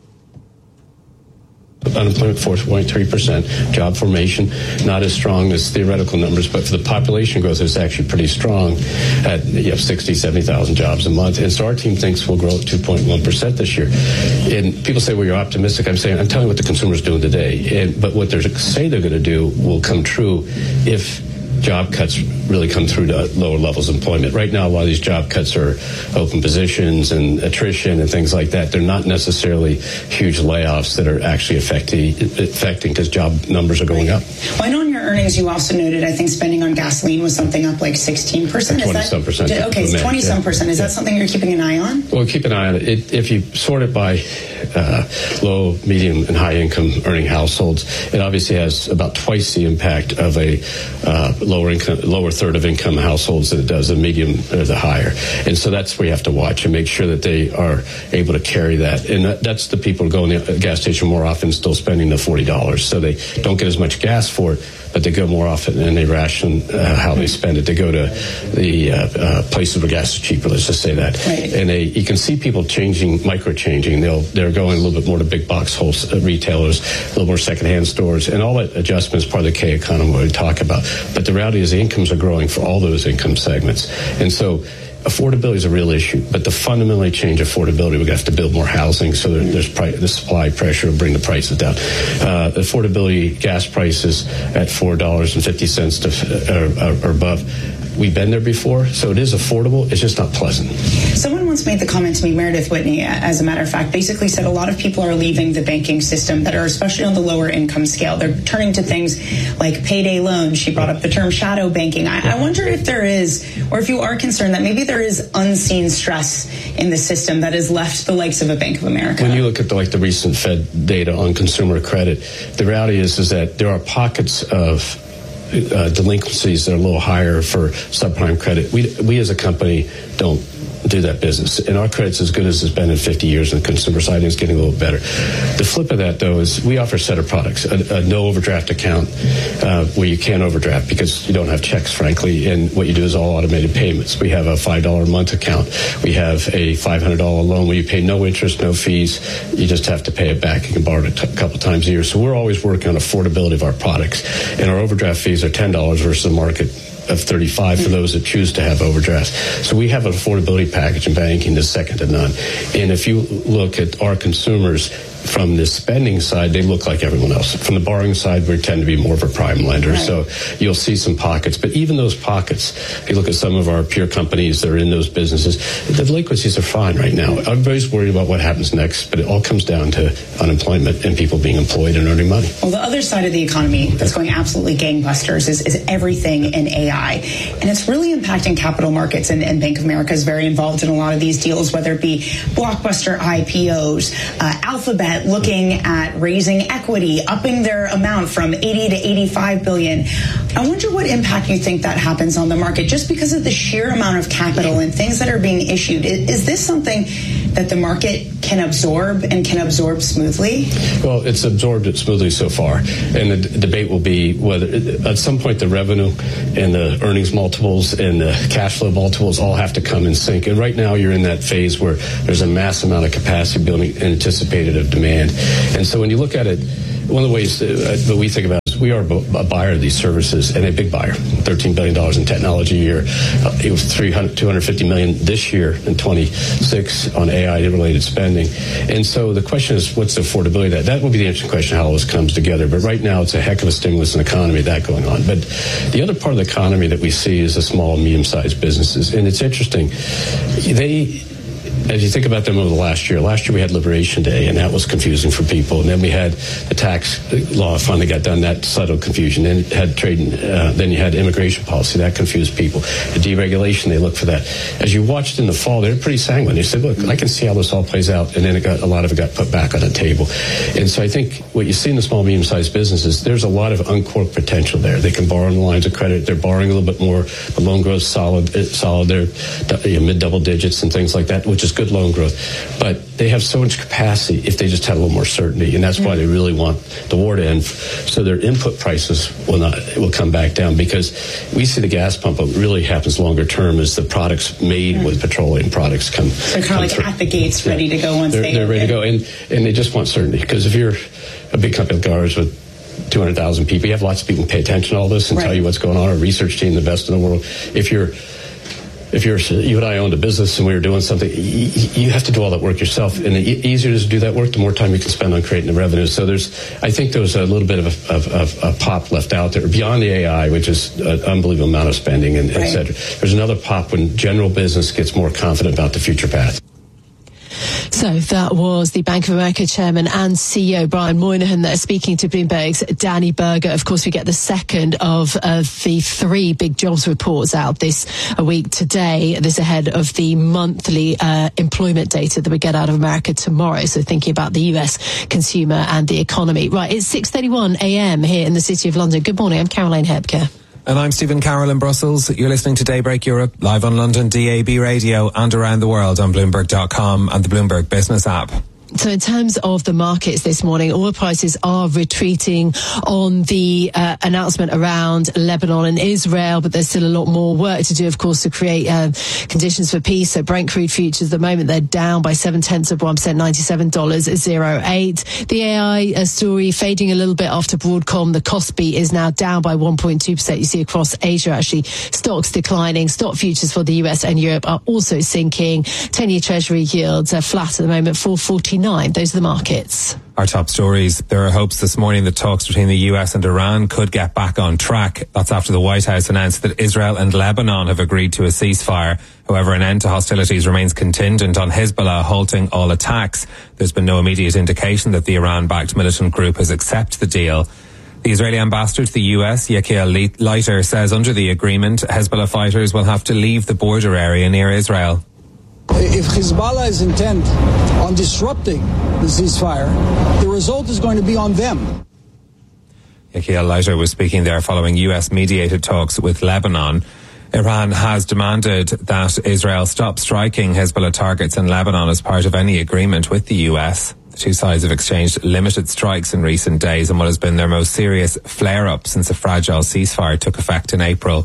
Unemployment four point three percent, job formation not as strong as theoretical numbers, but for the population growth it's actually pretty strong at you have sixty, seventy thousand jobs a month. And so our team thinks we'll grow at two point one percent this year. And people say, well, you're optimistic. I'm saying, I'm telling you what the consumer's doing today. And, but what they say they're going to do will come true if job cuts really come through to lower levels of employment. Right now, a lot of these job cuts are open positions and attrition and things like that. They're not necessarily huge layoffs that are actually affecting affecting because job numbers are going up. Well, I know in your earnings you also noted, I think, spending on gasoline was something up like sixteen percent. twenty-some percent. Did, okay, it's twenty-some yeah. percent. Is yeah. that something you're keeping an eye on? Well, keep an eye on it. it if you sort it by uh, low, medium, and high income earning households, it obviously has about twice the impact of a uh, lower income, lower third of income households than it does the medium or the higher. And so that's where you have to watch and make sure that they are able to carry that. And that, that's the people who go in the gas station more often still spending the forty dollars. So they don't get as much gas for it, but they go more often and they ration uh, how they spend it. They go to the uh, uh, places where gas is cheaper, let's just say that. Right. And they, you can see people changing, micro-changing. They'll, they're going a little bit more to big box wholesale retailers, a little more secondhand stores, and all that adjustment is part of the K economy we talk about. But the reality is the incomes are growing for all those income segments. And so affordability is a real issue, but to fundamentally change affordability, we have to build more housing, so there, there's pri- the supply pressure will bring the prices down. Uh, affordability, gas prices at four dollars and fifty cents to, uh, or, or above. We've been there before, so it is affordable. It's just not pleasant. Someone once made the comment to me, Meredith Whitney, as a matter of fact, basically said a lot of people are leaving the banking system that are especially on the lower income scale. They're turning to things like payday loans. She brought up the term shadow banking. I, I wonder if there is, or if you are concerned that maybe there is unseen stress in the system that has left the likes of a Bank of America. When you look at the, like the recent Fed data on consumer credit, the reality is is that there are pockets of Uh, delinquencies that are a little higher for subprime credit. We we as a company don't do that business. And our credit's as good as it's been in fifty years, and the consumer side is getting a little better. The flip of that, though, is we offer a set of products, a, a no overdraft account uh, where you can't overdraft because you don't have checks, frankly, and what you do is all automated payments. We have a five dollars a month account. We have a five hundred dollars loan where you pay no interest, no fees. You just have to pay it back. You can borrow it a t- couple times a year. So we're always working on affordability of our products. And our overdraft fees are ten dollars versus the market of thirty-five for those that choose to have overdrafts. So we have an affordability package in banking that's second to none. And if you look at our consumers from the spending side, they look like everyone else. From the borrowing side, we tend to be more of a prime lender. Right. So you'll see some pockets. But even those pockets, if you look at some of our peer companies that are in those businesses, the delinquencies are fine right now. Everybody's worried about what happens next, but it all comes down to unemployment and people being employed and earning money. Well, the other side of the economy that's going absolutely gangbusters is, is everything in A I. And it's really impacting capital markets, and, and Bank of America is very involved in a lot of these deals, whether it be blockbuster I P Os, uh, Alphabet looking at raising equity, upping their amount from eighty to eighty-five billion. I wonder what impact you think that happens on the market, just because of the sheer amount of capital and things that are being issued. Is, is this something that the market can absorb and can absorb smoothly? Well, it's absorbed it smoothly so far. And the d- debate will be whether at some point the revenue and the earnings multiples and the cash flow multiples all have to come in sync. And right now you're in that phase where there's a mass amount of capacity building anticipated of demand. And so when you look at it, one of the ways that we think about it is we are a buyer of these services, and a big buyer. thirteen billion dollars in technology a year. Uh, it was three hundred, two hundred fifty million dollars this year in twenty-six on A I-related spending. And so the question is, what's the affordability of that? That will be the interesting question, how all this comes together. But right now, it's a heck of a stimulus in the economy, that going on. But the other part of the economy that we see is the small and medium-sized businesses. And it's interesting. They... As you think about them over the last year, last year we had Liberation Day, and that was confusing for people. And then we had the tax law finally got done, that settled confusion. Then had trade, uh, then you had immigration policy, that confused people. The deregulation, they looked for that. As you watched in the fall, they were pretty sanguine. They said, look, I can see how this all plays out. And then it got, a lot of it got put back on the table. And so I think what you see in the small, medium-sized businesses, there's a lot of uncorked potential there. They can borrow on the lines of credit. They're borrowing a little bit more. The loan growth is solid, solid. They're you know, mid-double digits and things like that, which is good loan growth. But they have so much capacity if they just had a little more certainty, and that's why they really want the war to end, so their input prices will not will come back down, because we see the gas pump. What really happens longer term is the products made mm-hmm. with petroleum products come. They're kind of like through. At the gates, ready yeah. to go once they're, they they're ready to go, and and they just want certainty, because if you're a big company like ours with two hundred thousand people, you have lots of people who pay attention to all this and right. tell you what's going on. Our research team, the best in the world. If you're If you're, you and I owned a business and we were doing something, you, you have to do all that work yourself. And the easier it is to do that work, the more time you can spend on creating the revenue. So there's, I think there's a little bit of a, of, of a pop left out there beyond the A I, which is an unbelievable amount of spending, and right. et cetera. There's another pop when general business gets more confident about the future path. So that was the Bank of America chairman and C E O Brian Moynihan there speaking to Bloomberg's Danny Berger. Of course, we get the second of uh, the three big jobs reports out this week today. This ahead of the monthly uh, employment data that we get out of America tomorrow. So thinking about the U S consumer and the economy. Right, it's six thirty-one a.m. here in the City of London. Good morning, I'm Caroline Hebke. And I'm Stephen Carroll in Brussels. You're listening to Daybreak Europe, live on London D A B radio and around the world on Bloomberg dot com and the Bloomberg Business app. So in terms of the markets this morning, oil prices are retreating on the uh, announcement around Lebanon and Israel, but there's still a lot more work to do, of course, to create uh, conditions for peace. So Brent crude futures at the moment, they're down by seven tenths of one percent, ninety-seven dollars oh eight. The A I uh, story fading a little bit after Broadcom. The Kospi is now down by one point two percent. You see across Asia, actually, stocks declining. Stock futures for the U S and Europe are also sinking. ten-year Treasury yields are flat at the moment, four forty-nine. Those are the markets. Our top stories. There are hopes this morning that talks between the U S and Iran could get back on track. That's after the White House announced that Israel and Lebanon have agreed to a ceasefire. However, an end to hostilities remains contingent on Hezbollah halting all attacks. There's been no immediate indication that the Iran-backed militant group has accepted the deal. The Israeli ambassador to the U S, Yechiel Leiter, says under the agreement, Hezbollah fighters will have to leave the border area near Israel. If Hezbollah is intent on disrupting the ceasefire, the result is going to be on them. Yechiel Leiter was speaking there following U S mediated talks with Lebanon. Iran has demanded that Israel stop striking Hezbollah targets in Lebanon as part of any agreement with the U S. The two sides have exchanged limited strikes in recent days in what has been their most serious flare-up since a fragile ceasefire took effect in April.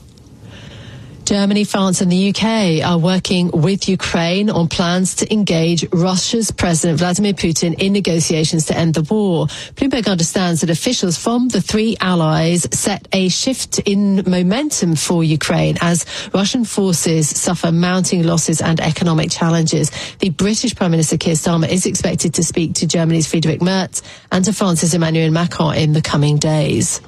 Germany, France and the U K are working with Ukraine on plans to engage Russia's President Vladimir Putin in negotiations to end the war. Bloomberg understands that officials from the three allies set a shift in momentum for Ukraine as Russian forces suffer mounting losses and economic challenges. The British Prime Minister Keir Starmer is expected to speak to Germany's Friedrich Merz and to France's Emmanuel Macron in the coming days.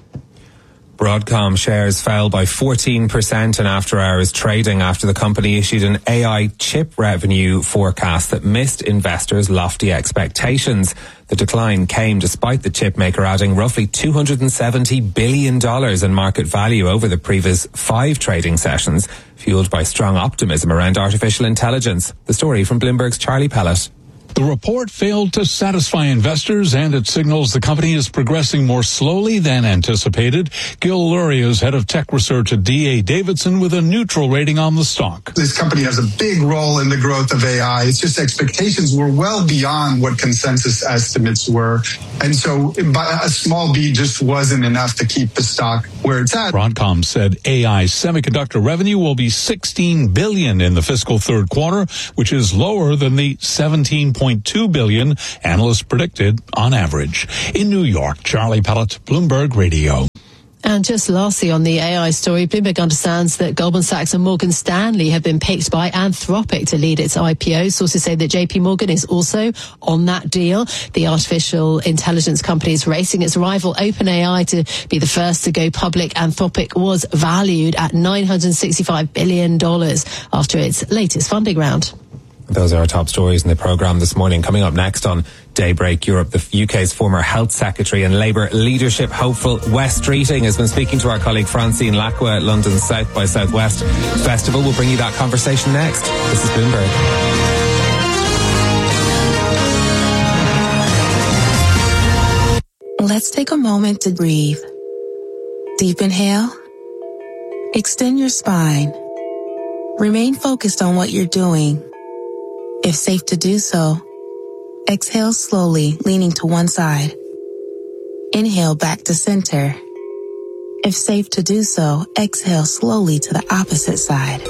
Broadcom shares fell by fourteen percent in after-hours trading after the company issued an A I chip revenue forecast that missed investors' lofty expectations. The decline came despite the chip maker adding roughly two hundred seventy billion dollars in market value over the previous five trading sessions, fueled by strong optimism around artificial intelligence. The story from Bloomberg's Charlie Pellet. The report failed to satisfy investors, and it signals the company is progressing more slowly than anticipated. Gil Luria is head of tech research at D A Davidson with a neutral rating on the stock. This company has a big role in the growth of A I. It's just expectations were well beyond what consensus estimates were. And so a small beat just wasn't enough to keep the stock where it's at. Broadcom said A I semiconductor revenue will be sixteen billion dollars in the fiscal third quarter, which is lower than the seventeen point two billion dollars analysts predicted on average. In New York, Charlie Pellet, Bloomberg Radio. And just lastly on the A I story, Bloomberg understands that Goldman Sachs and Morgan Stanley have been picked by Anthropic to lead its I P O. Sources say that J P Morgan is also on that deal. The artificial intelligence company is racing its rival OpenAI to be the first to go public. Anthropic was valued at nine hundred sixty-five billion dollars after its latest funding round. Those are our top stories in the programme this morning. Coming up next on Daybreak Europe, the U K's former Health Secretary and Labour leadership hopeful Wes Streeting has been speaking to our colleague Francine Lacqua at London's South by Southwest Festival. We'll bring you that conversation next. This is Bloomberg. Let's take a moment to breathe. Deep inhale. Extend your spine. Remain focused on what you're doing. If safe to do so, exhale slowly, leaning to one side. Inhale back to center. If safe to do so, exhale slowly to the opposite side.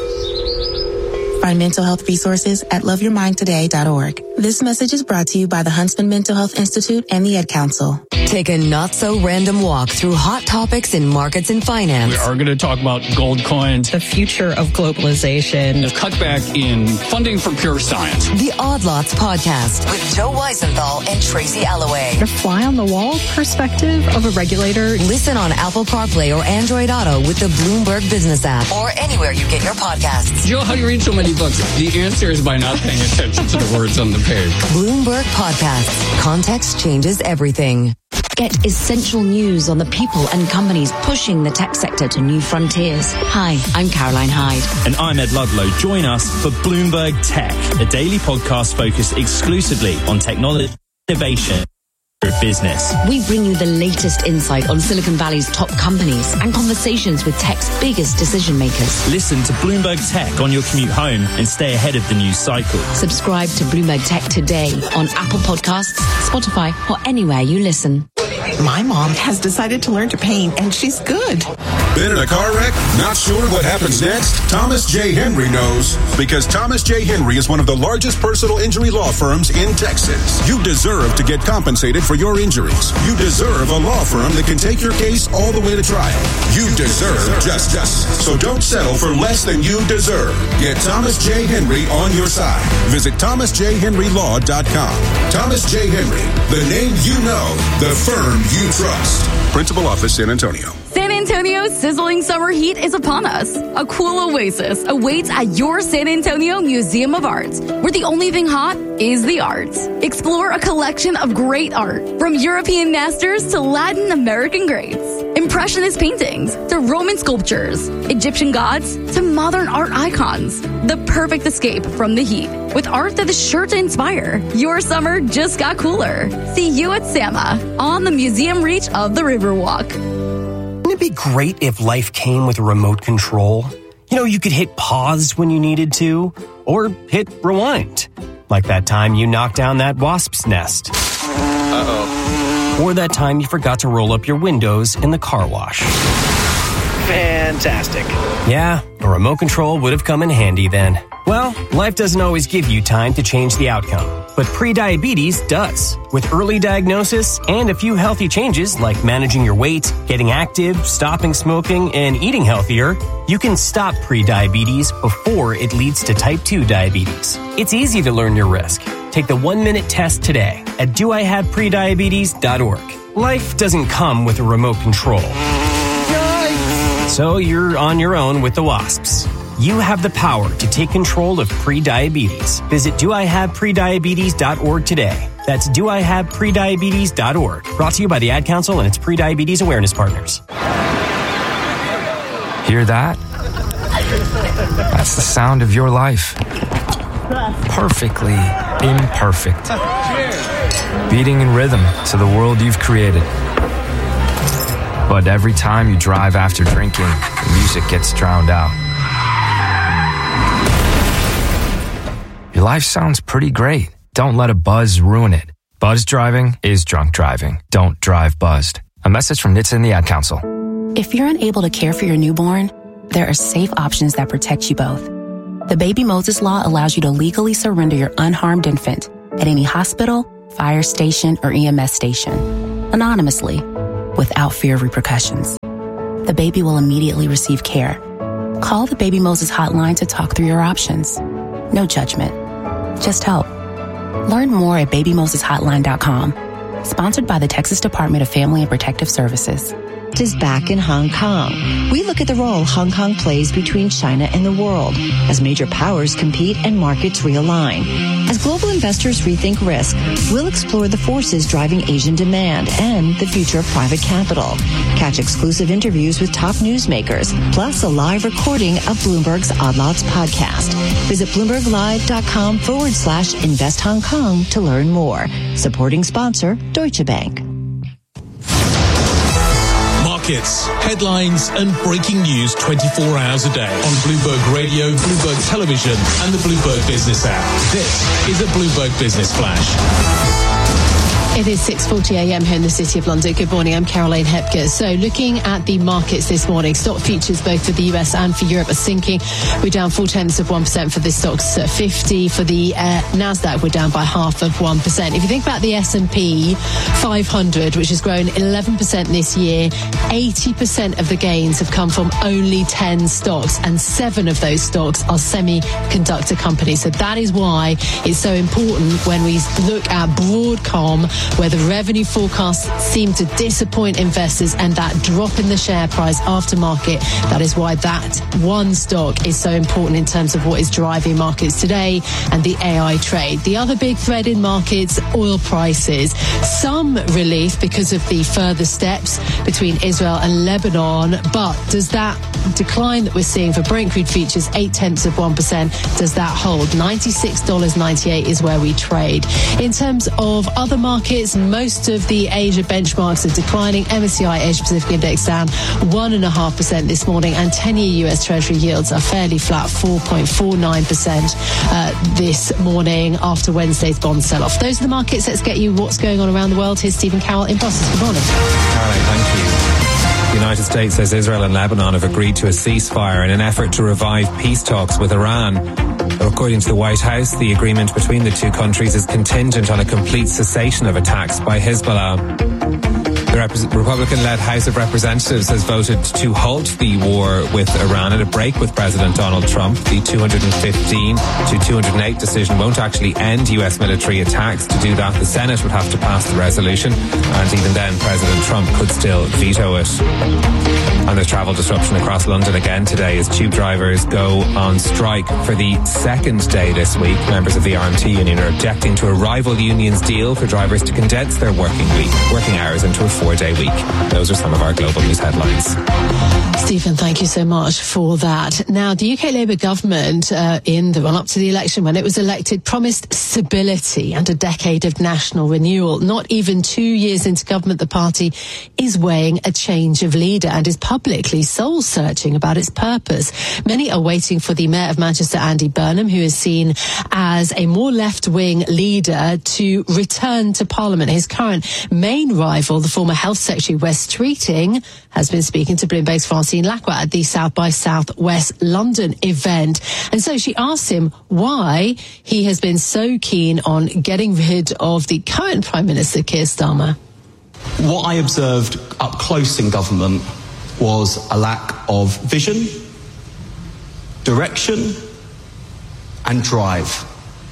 Find mental health resources at love your mind today dot org. This message is brought to you by the Huntsman Mental Health Institute and the Ad Council. Take a not-so-random walk through hot topics in markets and finance. We are going to talk about gold coins, the future of globalization, the cutback in funding for pure science. The Odd Lots Podcast with Joe Weisenthal and Tracy Alloway. The fly-on-the-wall perspective of a regulator. Listen on Apple CarPlay or Android Auto with the Bloomberg Business app or anywhere you get your podcasts. Joe, how do you read so many books? The answer is by not paying attention to the words on the page. Bloomberg Podcasts. Context changes everything. Get essential news on the people and companies pushing the tech sector to new frontiers. Hi, I'm Caroline Hyde. And I'm Ed Ludlow. Join us for Bloomberg Tech, a daily podcast focused exclusively on technology, innovation, and business. We bring you the latest insight on Silicon Valley's top companies and conversations with tech's biggest decision makers. Listen to Bloomberg Tech on your commute home and stay ahead of the news cycle. Subscribe to Bloomberg Tech today on Apple Podcasts, Spotify, or anywhere you listen. My mom has decided to learn to paint, and she's good. Been in a car wreck? Not sure what happens next? Thomas J. Henry knows. Because Thomas J. Henry is one of the largest personal injury law firms in Texas. You deserve to get compensated for your injuries. You deserve a law firm that can take your case all the way to trial. You deserve justice. So don't settle for less than you deserve. Get Thomas J. Henry on your side. Visit thomas j henry law dot com. Thomas J. Henry, the name you know, the firm you trust. Principal Office, San Antonio. San Antonio's sizzling summer heat is upon us. A cool oasis awaits at your San Antonio Museum of Art, where the only thing hot is the arts. Explore a collection of great art, from European masters to Latin American greats, Impressionist paintings to Roman sculptures, Egyptian gods to modern art icons. The perfect escape from the heat, with art that is sure to inspire. Your summer just got cooler. See you at SAMA on the museum reach of the Riverwalk. Wouldn't it be great if life came with a remote control? You know, you could hit pause when you needed to, or hit rewind. Like that time you knocked down that wasp's nest. Uh-oh. Or that time you forgot to roll up your windows in the car wash. Fantastic. Yeah, a remote control would have come in handy then. Well, life doesn't always give you time to change the outcome, but prediabetes does. With early diagnosis and a few healthy changes like managing your weight, getting active, stopping smoking, and eating healthier, you can stop prediabetes before it leads to type two diabetes. It's easy to learn your risk. Take the one-minute test today at do I have prediabetes dot org. Life doesn't come with a remote control. So you're on your own with the wasps. You have the power to take control of prediabetes. Visit do I have prediabetes dot org today. That's do I have prediabetes dot org. Brought to you by the Ad Council and its prediabetes awareness partners. Hear that? That's the sound of your life. Perfectly imperfect. Beating in rhythm to the world you've created. But every time you drive after drinking, the music gets drowned out. Your life sounds pretty great. Don't let a buzz ruin it. Buzz driving is drunk driving. Don't drive buzzed. A message from N H T S A and the Ad Council. If you're unable to care for your newborn, there are safe options that protect you both. The Baby Moses Law allows you to legally surrender your unharmed infant at any hospital, fire station, or E M S station, anonymously, without fear of repercussions. The baby will immediately receive care. Call the Baby Moses hotline to talk through your options. No judgment, just help. Learn more at baby moses hotline dot com. Sponsored by the Texas Department of Family and Protective Services. Is back in Hong Kong. We look at the role Hong Kong plays between China and the world as major powers compete and markets realign. As global investors rethink risk, we'll explore the forces driving Asian demand and the future of private capital. Catch exclusive interviews with top newsmakers, plus a live recording of Bloomberg's Odd Lots podcast. Visit bloomberglive.com forward slash invest Hong Kong to learn more. Supporting sponsor, Deutsche Bank. Markets, headlines, and breaking news twenty-four hours a day on Bloomberg Radio, Bloomberg Television, and the Bloomberg Business app. This is a Bloomberg Business Flash. It is six forty a.m. here in the City of London. Good morning, I'm Caroline Hepker. So looking at the markets this morning, stock futures both for the U S and for Europe are sinking. We're down four tenths of one percent for the stocks fifty. For the uh, NASDAQ, we're down by half of one percent. If you think about the S and P five hundred, which has grown eleven percent this year, eighty percent of the gains have come from only ten stocks, and seven of those stocks are semiconductor companies. So that is why it's so important when we look at Broadcom, where the revenue forecasts seem to disappoint investors, and that drop in the share price after market. That is why that one stock is so important in terms of what is driving markets today and the A I trade. The other big thread in markets, oil prices. Some relief because of the further steps between Israel and Lebanon, but does that decline that we're seeing for Brent crude futures, eight tenths of one percent, does that hold? ninety-six dollars and ninety-eight cents is where we trade. In terms of other markets, most of the Asia benchmarks are declining. M S C I Asia Pacific Index down one point five percent this morning, and ten-year U S Treasury yields are fairly flat, four point four nine percent uh, this morning after Wednesday's bond sell-off. Those are the markets. Let's get you what's going on around the world. Here's Stephen Carroll in Brussels. Good morning. Caroline, thank you. The United States says Israel and Lebanon have agreed to a ceasefire in an effort to revive peace talks with Iran. According to the White House, the agreement between the two countries is contingent on a complete cessation of attacks by Hezbollah. The Rep- Republican-led House of Representatives has voted to halt the war with Iran at a break with President Donald Trump. The two hundred fifteen to two hundred eight decision won't actually end U S military attacks. To do that, the Senate would have to pass the resolution, and even then, President Trump could still veto it. And there's travel disruption across London again today as tube drivers go on strike for the second day this week. Members of the R M T union are objecting to a rival union's deal for drivers to condense their working week, working hours into a four-day week. Those are some of our global news headlines. Stephen, thank you so much for that. Now, the U K Labour government, uh, in the run-up to the election, when it was elected, promised stability and a decade of national renewal. Not even two years into government, the party is weighing a change of leader and is publicly soul-searching about its purpose. Many are waiting for the Mayor of Manchester, Andy Burnham, who is seen as a more left-wing leader, to return to Parliament. His current main rival, the former Health Secretary Wes Streeting, has been speaking to Bloomberg's Francine Lacqua at the South by Southwest London event. And so she asked him why he has been so keen on getting rid of the current Prime Minister, Keir Starmer. What I observed up close in government was a lack of vision, direction, and drive.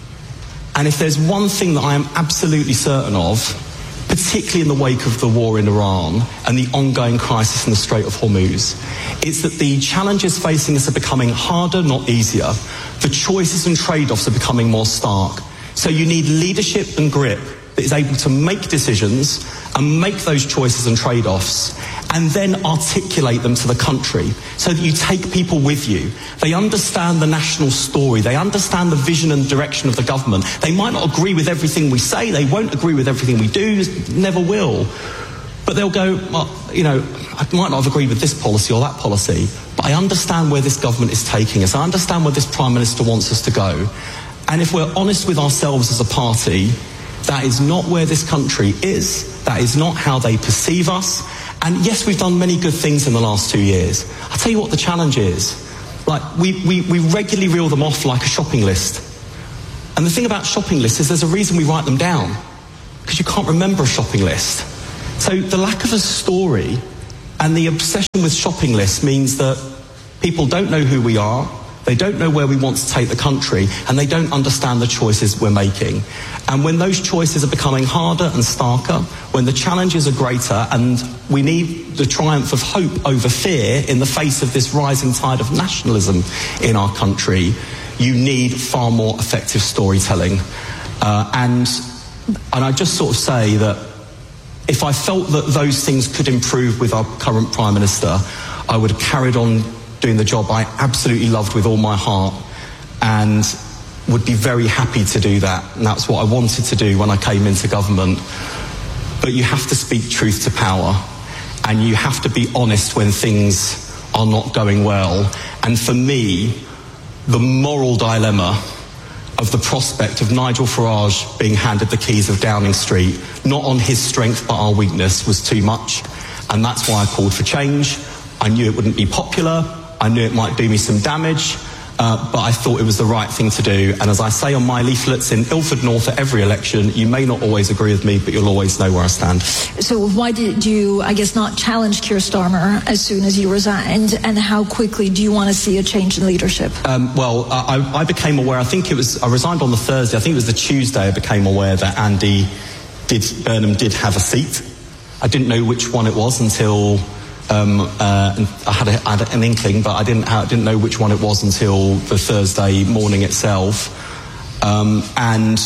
And if there's one thing that I am absolutely certain of, particularly in the wake of the war in Iran and the ongoing crisis in the Strait of Hormuz, it's that the challenges facing us are becoming harder, not easier. The choices and trade-offs are becoming more stark. So you need leadership and grip that is able to make decisions and make those choices and trade-offs and then articulate them to the country so that you take people with you. They understand the national story. They understand the vision and direction of the government. They might not agree with everything we say. They won't agree with everything we do. Never will. But they'll go, well, you know, I might not have agreed with this policy or that policy, but I understand where this government is taking us. I understand where this Prime Minister wants us to go. And if we're honest with ourselves as a party, that is not where this country is. That is not how they perceive us. And yes, we've done many good things in the last two years. I'll tell you what the challenge is. Like, we, we, we regularly reel them off like a shopping list. And the thing about shopping lists is there's a reason we write them down, because you can't remember a shopping list. So the lack of a story and the obsession with shopping lists means that people don't know who we are, they don't know where we want to take the country, and they don't understand the choices we're making. And when those choices are becoming harder and starker, when the challenges are greater, and we need the triumph of hope over fear in the face of this rising tide of nationalism in our country, you need far more effective storytelling. Uh, and, and I just sort of say that if I felt that those things could improve with our current Prime Minister, I would have carried on doing the job I absolutely loved with all my heart and would be very happy to do that. And that's what I wanted to do when I came into government. But you have to speak truth to power, and you have to be honest when things are not going well. And for me, the moral dilemma of the prospect of Nigel Farage being handed the keys of Downing Street, not on his strength but our weakness, was too much. And that's why I called for change. I knew it wouldn't be popular. I knew it might do me some damage, uh, but I thought it was the right thing to do. And as I say on my leaflets in Ilford North at every election, you may not always agree with me, but you'll always know where I stand. So why did you, I guess, not challenge Keir Starmer as soon as you resigned? And how quickly do you want to see a change in leadership? Um, well, I, I became aware, I think it was, I resigned on the Thursday, I think it was the Tuesday I became aware that Andy did, Burnham did have a seat. I didn't know which one it was until... Um, uh, I, had a, I had an inkling, but I didn't, I didn't know which one it was until the Thursday morning itself. Um, and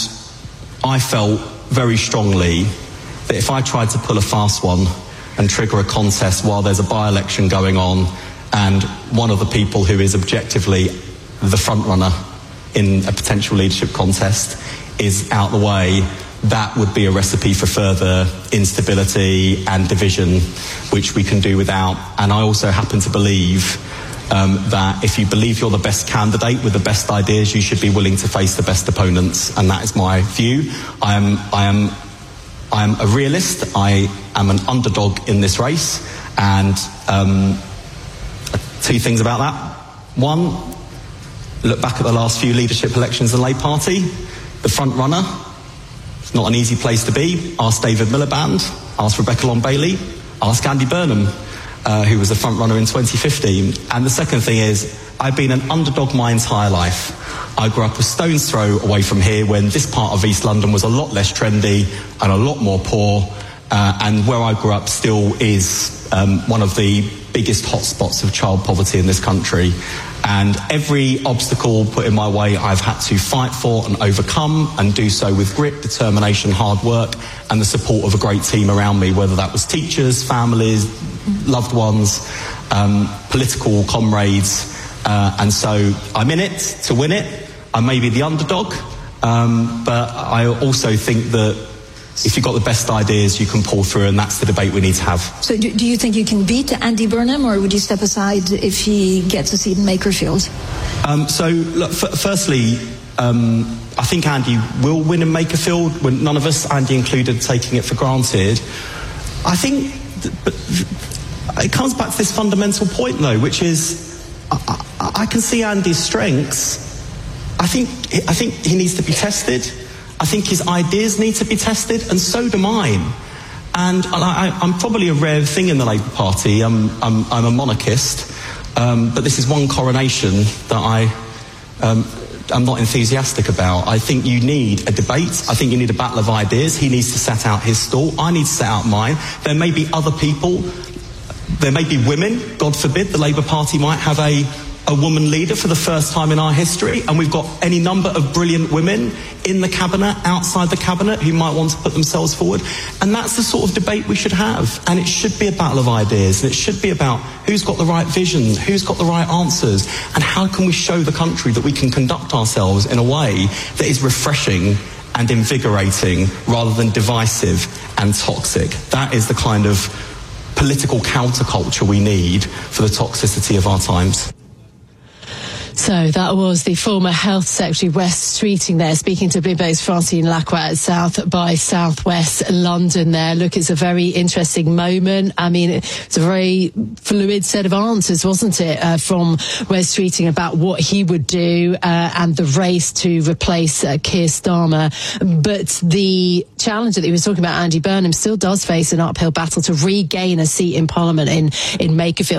I felt very strongly that if I tried to pull a fast one and trigger a contest while there's a by-election going on and one of the people who is objectively the front-runner in a potential leadership contest is out the way, that would be a recipe for further instability and division, which we can do without. And I also happen to believe um, that if you believe you're the best candidate with the best ideas, you should be willing to face the best opponents. And that is my view. I am, I am, I am a realist. I am an underdog in this race. And um, two things about that. One, look back at the last few leadership elections in the Labour Party. The front runner. Not an easy place to be. Ask David Miliband, ask Rebecca Long-Bailey, ask Andy Burnham, uh, who was the front runner in twenty fifteen. And the second thing is, I've been an underdog my entire life. I grew up a stone's throw away from here when this part of East London was a lot less trendy and a lot more poor. Uh, and where I grew up still is um, one of the biggest hotspots of child poverty in this country. And every obstacle put in my way I've had to fight for and overcome, and do so with grit, determination, hard work, and the support of a great team around me, whether that was teachers, families, loved ones, um, political comrades. Uh, and so I'm in it to win it. I may be the underdog, um, but I also think that if you've got the best ideas, you can pull through, and that's the debate we need to have. So do, do you think you can beat Andy Burnham, or would you step aside if he gets a seat in Makerfield? Um, so, look, f- firstly, um, I think Andy will win in Makerfield. When none of us, Andy included, taking it for granted. I think th- but th- it comes back to this fundamental point, though, which is I, I, I can see Andy's strengths. I think I think he needs to be tested. I think his ideas need to be tested, and so do mine. And I, I'm probably a rare thing in the Labour Party. I'm, I'm, I'm a monarchist, um, but this is one coronation that I um, I'm not enthusiastic about. I think you need a debate. I think you need a battle of ideas. He needs to set out his stall. I need to set out mine. There may be other people. There may be women. God forbid the Labour Party might have a a woman leader for the first time in our history, and we've got any number of brilliant women in the cabinet, outside the cabinet, who might want to put themselves forward. And that's the sort of debate we should have. And it should be a battle of ideas, and it should be about who's got the right vision, who's got the right answers, and how can we show the country that we can conduct ourselves in a way that is refreshing and invigorating rather than divisive and toxic. That is the kind of political counterculture we need for the toxicity of our times. So that was the former Health Secretary Wes Streeting there, speaking to Bloomberg's Francine Lacqua at South by Southwest London there. Look, it's a very interesting moment. I mean, it's a very fluid set of answers, wasn't it, uh, from Wes Streeting about what he would do uh, and the race to replace uh, Keir Starmer. But the challenge that he was talking about, Andy Burnham, still does face an uphill battle to regain a seat in Parliament in, in Makerfield.